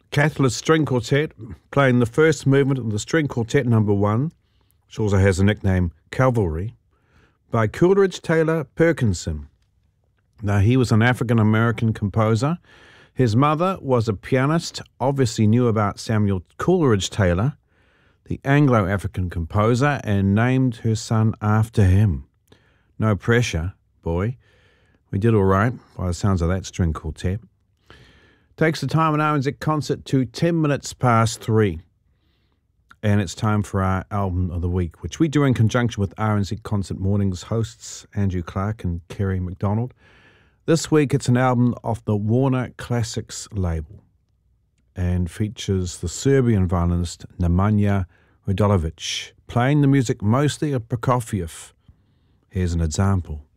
Catalyst String Quartet, playing the first movement of the String Quartet number 1, which also has the nickname Cavalry, by Coleridge Taylor Perkinson. Now, he was an African-American composer. His mother was a pianist, obviously knew about Samuel Coleridge Taylor, the Anglo-African composer, and named her son after him. No pressure, boy. We did all right, by the sounds of that string quartet. Takes the time at RNZ Concert to 10 minutes past 3. And it's time for our album of the week, which we do in conjunction with RNZ Concert Mornings hosts Andrew Clark and Kerry McDonald. This week it's an album off the Warner Classics label and features the Serbian violinist Nemanja Radulovic, playing the music mostly of Prokofiev. Here's an example.